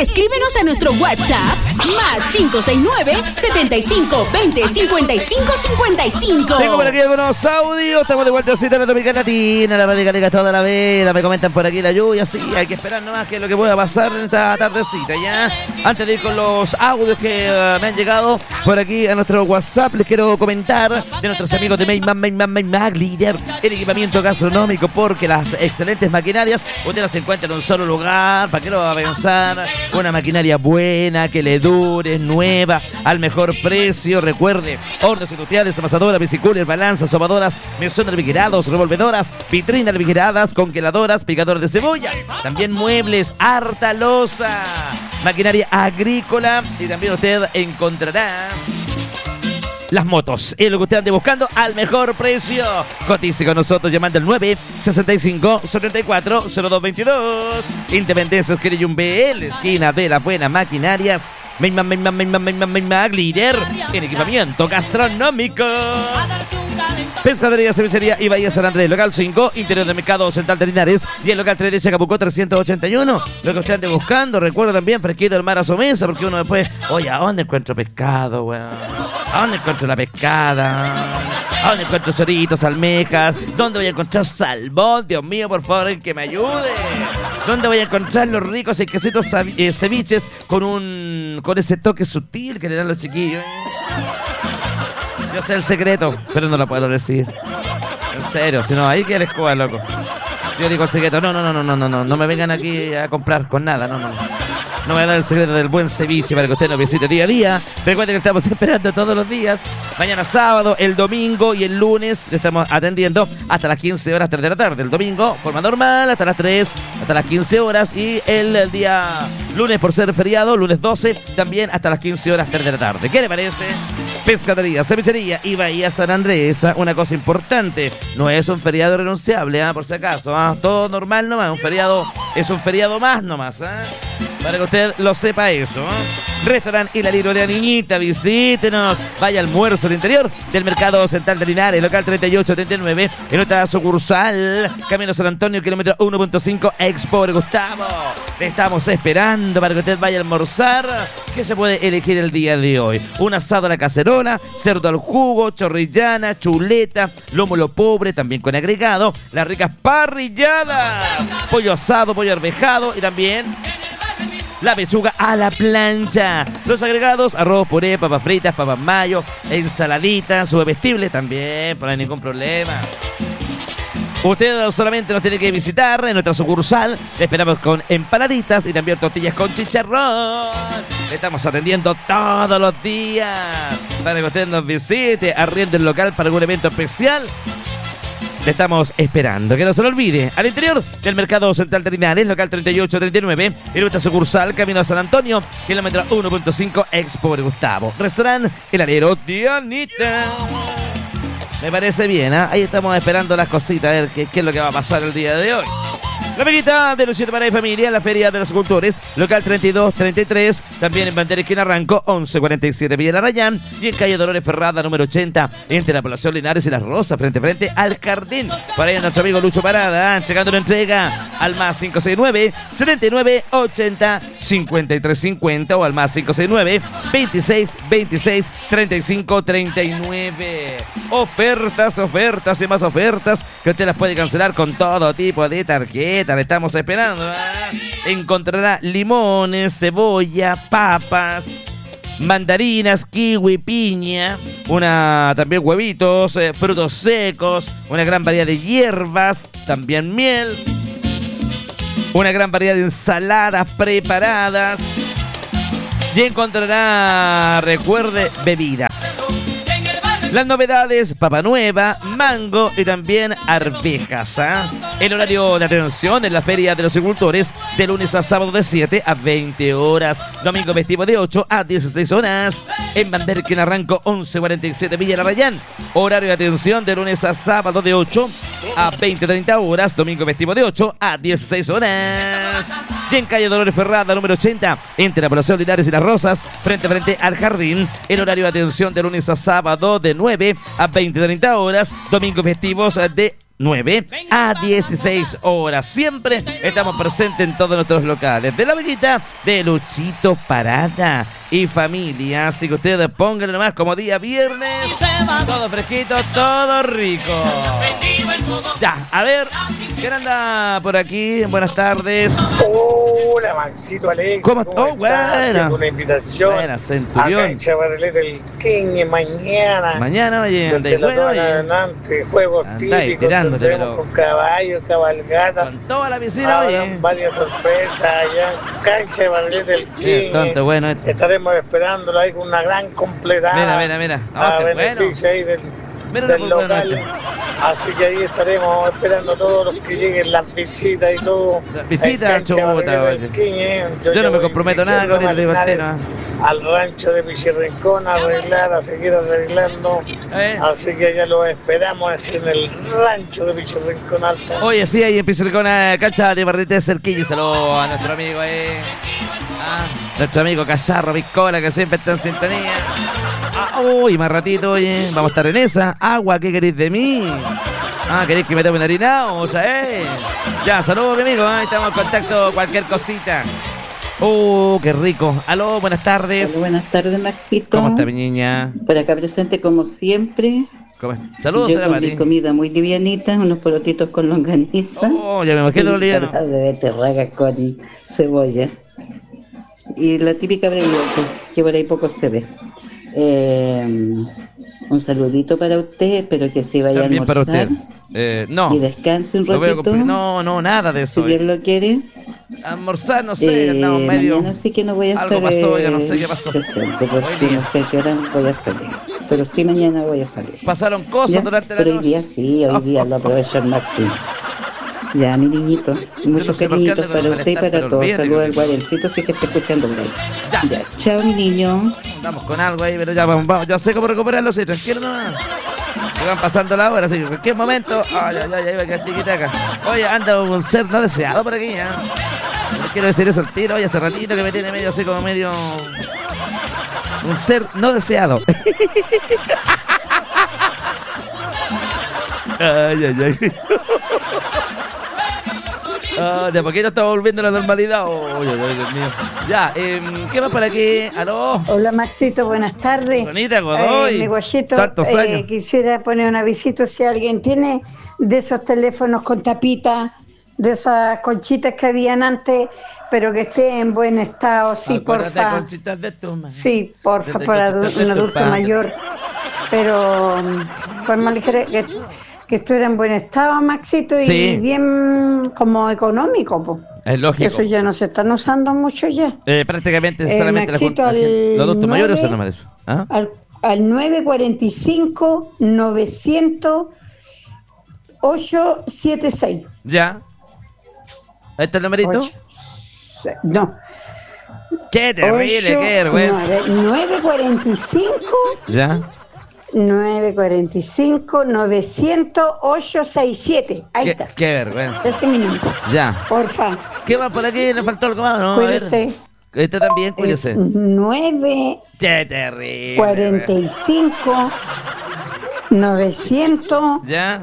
Escríbenos a nuestro WhatsApp más 569-7520-5555. Tengo por aquí algunos audios. Estamos de vuelta a la República Latina, la República Latina toda la vida. Me comentan por aquí la lluvia. Sí, hay que esperar nomás que es lo que pueda pasar en esta tardecita ya. Antes de ir con los audios que me han llegado por aquí a nuestro WhatsApp, les quiero comentar de nuestros amigos de Mac Líder, el equipamiento gastronómico, porque las excelentes maquinarias usted las encuentra en un solo lugar. ¿Para qué lo va a pensar? Una maquinaria buena, que le dure, nueva, al mejor precio. Recuerde, hornos industriales, amasadoras, biciculas, balanzas, sobadoras, mesones refrigerados, revolvedoras, vitrinas refrigeradas, congeladoras, picadoras de cebolla, también muebles, harta loza, maquinaria agrícola, y también usted encontrará las motos, es lo que usted ande buscando al mejor precio. Cotice con nosotros llamando al 965-740222. Independencia Quiriyumbé, esquina de las buenas maquinarias. Mac Líder en equipamiento gastronómico. Pescadería, cevichería y Bahía San Andrés, local 5, interior del mercado central de Linares, y el local 3 de Chacabuco 381. Lo que usted ande buscando, recuerda también fresquito el mar a su mesa, porque uno después, oye, ¿a dónde encuentro pescado, weón? ¿A dónde encuentro la pescada? ¿A dónde encuentro choritos, almejas? ¿Dónde voy a encontrar salmón? Dios mío, por favor, que me ayude. ¿Dónde voy a encontrar los ricos y quesitos ceviches con ese toque sutil que le dan los chiquillos? Yo sé el secreto, pero no lo puedo decir. En serio, si no, ahí quieres jugar, loco. Si yo digo el secreto, no me vengan aquí a comprar con nada, no. No me voy a dar el secreto del buen ceviche para que usted nos visite día a día. Recuerden que estamos esperando todos los días. Mañana sábado, el domingo y el lunes le estamos atendiendo hasta las 15 horas, 3 de la tarde. El domingo, forma normal, hasta las 3, hasta las 15 horas. Y el día lunes, por ser feriado, lunes 12, también hasta las 15 horas, 3 de la tarde. ¿Qué le parece? Pescadería, cevichería y Bahía San Andrés. Una cosa importante, no es un feriado renunciable, por si acaso. Todo normal nomás, un feriado es un feriado más nomás. Para que usted lo sepa eso. Restaurante Hilaliro de Niñita, visítenos. Vaya almuerzo al interior del Mercado Central de Linares, local 3839, en nuestra sucursal, Camino San Antonio, kilómetro 1.5, Expo Gustavo. Le estamos esperando para que usted vaya a almorzar. ¿Qué se puede elegir el día de hoy? Un asado a la cacerola, cerdo al jugo, chorrillana, chuleta, lómulo pobre, también con agregado, las ricas parrilladas, pollo asado, pollo arvejado y también la pechuga a la plancha. Los agregados, arroz, puré, papas fritas, papas mayo, ensaladita, su bebestible también, no hay ningún problema. Usted solamente nos tiene que visitar en nuestra sucursal. Le esperamos con empanaditas y también tortillas con chicharrón. Le estamos atendiendo todos los días para que usted nos visite, arriende el local para algún evento especial. Le estamos esperando. Que no se lo olvide. Al interior del Mercado Central de Linares, local 3839, en nuestra sucursal, Camino a San Antonio, kilómetro 1.5, Expo Gustavo. Restaurante El Alero Dianita. Me parece bien, Ahí estamos esperando las cositas, a ver qué es lo que va a pasar el día de hoy. La Peguita de Luciano para Familia, la Feria de los Cultores, local 3233, también en Bandera Esquina Ranco, 1147 Villa Larrayán, y en calle Dolores Ferrada, número 80, entre la población Linares y Las Rosas, frente a frente al Jardín. Para allá nuestro amigo Lucho Parada, llegando una entrega al más 569-7980-5350 o al más 569-2626-3539. Ofertas y más ofertas que usted las puede cancelar con todo tipo de tarjeta. Le estamos esperando. Encontrará limones, cebolla, papas, mandarinas, kiwi, piña, también huevitos, frutos secos, una gran variedad de hierbas, también miel, una gran variedad de ensaladas preparadas y encontrará, recuerde, bebidas. Las novedades, papa nueva, mango y también arvejas. El horario de atención en la Feria de los Agricultores, de lunes a sábado de 7 a 20 horas. Domingo festivo de 8 a 16 horas. En Bandera Esquina Ranco, 1147 Villa Larrayán. Horario de atención de lunes a sábado de 8 a 20-30 horas. Domingo festivo de 8 a 16 horas. Y en calle Dolores Ferrada, número 80, entre la población Linares y Las Rosas, frente a frente al Jardín. El horario de atención de lunes a sábado de 9 a 20-30 horas. Domingos festivos de 9 a 16 horas. Siempre estamos presentes en todos nuestros locales de la Villita de Luchito Parada y familia. Así que ustedes pónganle nomás como día viernes. Todo fresquito, todo rico. Ya, a ver, ¿quién anda por aquí? Buenas tardes. Hola, Maxito, Alex. ¿Cómo estás? ¿Cómo estás? Haciendo una invitación Buena, Centurión. a Cancha Barrilete del King mañana. Mañana, oye, Desde la bueno, adelante, juegos andáis típicos, tirándote, tendremos pero con caballos, cabalgata. con toda la piscina, Habrá oye. varias sorpresas allá en Cancha Barrilete del King. Tonto, bueno esto. Estaremos esperándolo ahí con una gran completada. Mira. A qué bueno. beneficio ahí del Mira del lo bueno local. esto. Así que ahí estaremos esperando a todos los que lleguen, las visitas y todo. Las visitas, En Cancha chuta, Barrilete del oye. King, Yo no me voy comprometo nada dirigiendo con el Linares Ribartena. al rancho de Pichirrincón a arreglar, a seguir arreglando. Así que allá lo esperamos así en el rancho de Pichirrincón Alto. Oye, sí, ahí en Pichiricona, Cancha de Barrilete de Cerquilla. Saludos a nuestro amigo ahí. Nuestro amigo Cacharro Piscola, que siempre está en sintonía. Uy, más ratito, oye. Vamos a estar en esa. Agua, ¿qué queréis de mí? ¿Queréis que me tome un harinado? O sea, Ya, saludos, mi amigo. Ahí estamos en contacto, cualquier cosita. Qué rico. Aló, buenas tardes. Hola, buenas tardes, Maxito. ¿Cómo está mi niña? Por acá presente como siempre. Saludos, yo señora con Mati. mi comida muy livianita, unos porotitos con longaniza. Ya me imagino lo y liviano. ensalada de beterraga con cebolla. Y la típica brevilla, que por ahí poco se ve. Un saludito para usted, espero que se vaya También a almorzar. para usted. No. Y descanse un Lo veo ratito. no, nada de eso. Si Dios lo quiere. Almorzar, no sé, andamos medio. Mañana sí que no voy a Algo estar pasó, ya no sé qué pasó. presente, Hoy porque día. no sé a qué hora voy a salir. Pero sí mañana voy a salir. Pasaron cosas Ya, durante la pero hoy noche. día sí, hoy día lo aprovecho al máximo. Ya, mi niñito, muchos no sé por qué cariñitos ando con para el usted y malestar, para pero todos. olvídate, Saludos al olvídate. Guarencito, si es que está escuchando por ahí. Ya. Ya, chao, mi niño. Andamos con algo ahí, pero ya vamos. Yo sé cómo recuperarlo, sí, tranquilo nomás. Que van pasando la hora, así que en cualquier momento. Ay, va a quedar chiquita acá. Oye, anda un ser no deseado por aquí, ¿eh? No quiero decir eso al tiro, oye, hace ratito que me tiene medio así como medio. Un ser no deseado. Ay. De a poquito estamos volviendo a la normalidad. Ay, Dios mío. Ya, ¿qué más por aquí? ¿Aló? Hola Maxito, buenas tardes. Bonita Godoy. Mi guayito, Tantos años. quisiera poner un avisito si alguien tiene de esos teléfonos con tapita, de esas conchitas que habían antes, pero que esté en buen estado, sí, Acuérdate, porfa. Conchitas de tu madre. Sí, porfa, Desde para conchitas de un tu adulto padre. mayor, pero con más ligera, que estuviera en buen estado, Maxito, y Sí. bien como económico, po. Es lógico. Eso ya no se están usando mucho ya. Prácticamente solamente Maxito, la gente, al los adultos mayores 9, usan nomás eso. ¿Ah? Al 945-900-876. Ya. Ahí está el numerito. No. Qué terrible, qué vergüenza. 945 Ya. 945-900-867. Ahí está. Qué vergüenza. Ese es mi número. Ya. Porfa, ¿Qué más por aquí? ¿Le faltó algo más? No, a ver. cuídese. Usted también, Es cuídese. 945 Qué terrible. 900 Ya.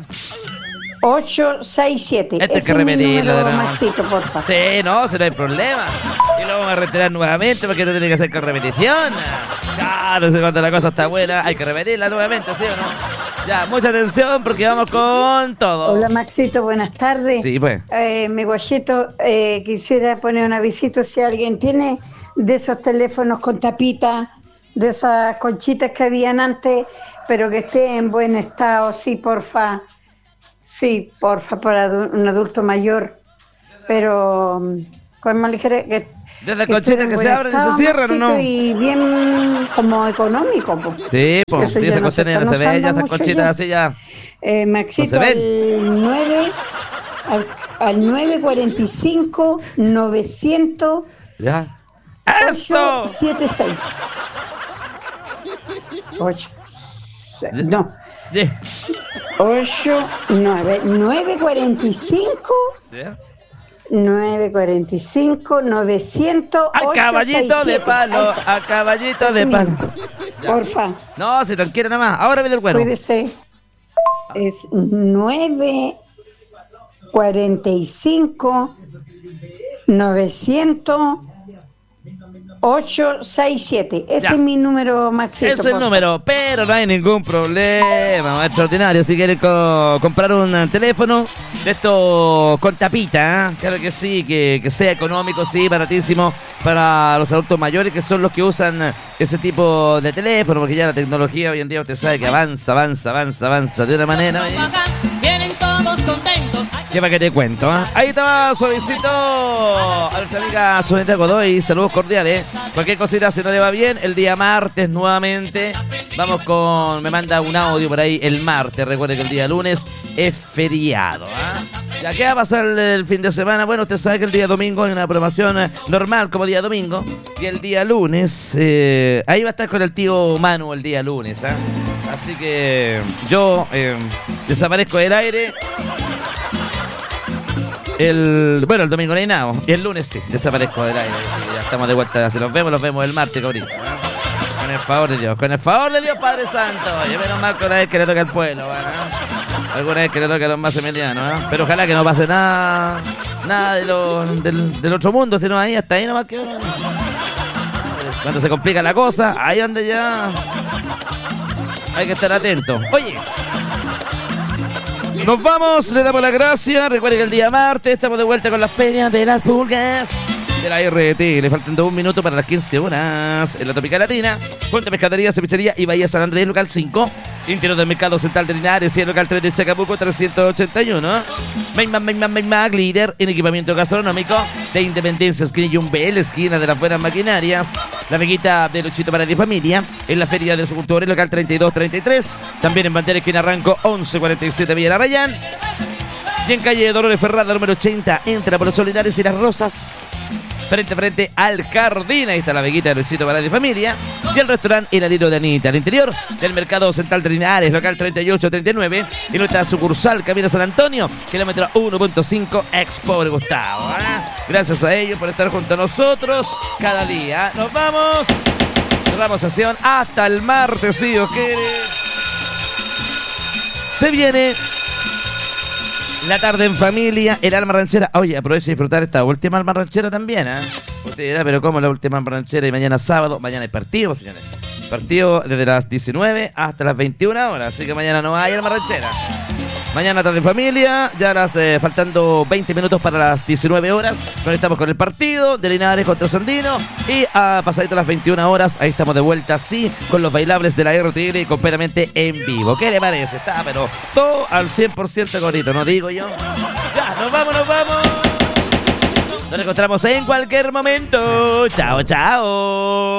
867. Este hay Ese que es mi repetirlo, número, ¿no? Maxito, porfa. Sí, no, si no hay problema. Y lo vamos a retirar nuevamente porque esto tiene que hacer con repetición. Claro, no sé cuánto la cosa está buena. Hay que repetirla nuevamente, ¿sí o no? Ya, mucha atención porque vamos con todo. Hola Maxito, buenas tardes. Sí, pues. Mi guayito, quisiera poner un avisito si alguien tiene de esos teléfonos con tapita, de esas conchitas que habían antes, pero que esté en buen estado, sí, porfa. Sí, porfa, para un adulto mayor, pero con más ligera Desde que conchitas esté en que buen se abren y estado, se cierran, ¿o no? Maxito, y bien como económico, po. Sí, pues, Eso sí, ya esa no cuestión se ya no se están ve, ya usando esas mucho conchitas ya. así ya. Maxito, No se al 945-900 Ya. ¡Eso! 876. 8. No. Ya. 945 Ya. 900 A caballito de palo, a caballito de palo. Ya. Porfa, No, si tranquilo nada más. Ahora viene el cuero. cuídese. Es 945 900 867. Ese es mi número, Maxito. Ese es el número, pero no hay ningún problema, maestro ordinario. Si quiere comprar un teléfono de esto con tapita, ¿eh? Claro que sí, que sea económico, sí, baratísimo para los adultos mayores, que son los que usan ese tipo de teléfono, porque ya la tecnología hoy en día usted sabe que avanza de una manera. Vienen todos contentos. ¿Qué para que te cuento? Ahí estaba suavecito a nuestra amiga Sonita Godoy. Saludos cordiales. Cualquier cosita, si no le va bien, el día martes nuevamente. Vamos con... Me manda un audio por ahí el martes. Recuerde que el día lunes es feriado. ¿Ya qué va a pasar el fin de semana? Bueno, usted sabe que el día domingo hay una programación normal como día domingo. Y el día lunes... ahí va a estar con el tío Manu el día lunes. Así que yo desaparezco del aire. El domingo no hay nada. Y el lunes sí, desaparezco del aire. Ya estamos de vuelta. Si los vemos el martes, cabrón. Con el favor de Dios, Padre Santo. Yo menos mal que una vez que le toca al pueblo, alguna vez que le toca a los más emilianos, pero ojalá que no pase nada del otro mundo, sino ahí, hasta ahí nomás que cuando se complica la cosa, ahí donde ya hay que estar atento. Oye, nos vamos, le damos las gracias. Recuerden que el día martes estamos de vuelta con las ferias de las pulgas de la RT. Le faltan 1 minuto para las 15 horas en la Tropical Latina. Fuente Pescadería, Cevichería y Bahía San Andrés, local 5. Interior del Mercado Central de Linares y el local 3 de Chacabuco, 381. Mac, líder en equipamiento gastronómico de Independencia, esquina Yumbel, esquina de las buenas maquinarias. La amiguita de Luchito para ti familia en la Feria de los Cultores, local 3233. También en Bandera, esquina Ranco, 1147 Villa Arrayán. Y en calle Dolores Ferrada, número 80, entre por los Solidares y Las Rosas, frente al Jardín. Ahí está la amiguita de Luchito para ti familia. Y el restaurante El Aliro de Anita, al interior del Mercado Central de Linares, local 3839. Y nuestra sucursal Camino San Antonio, kilómetro 1.5, ex Pobre Gustavo. Gracias a ellos por estar junto a nosotros cada día. Nos vamos. Cerramos sesión hasta el martes, si Dios quiere. Se viene la tarde en familia, el alma ranchera. Oye, aprovecha de disfrutar esta última alma ranchera también, Usted dirá, pero ¿cómo la última alma ranchera? Y mañana sábado, mañana hay partido, señores. Partido desde las 19 hasta las 21 horas, así que mañana no hay alma ranchera. Mañana tarde en familia, ya faltando 20 minutos para las 19 horas. Conectamos con el partido de Linares contra Sandino. Y a pasadito las 21 horas, ahí estamos de vuelta, sí, con los bailables de la RTL y completamente en vivo. ¿Qué le parece? Está, pero todo al 100% gorrito, ¿no digo yo? Ya, nos vamos. Nos encontramos en cualquier momento. Chao.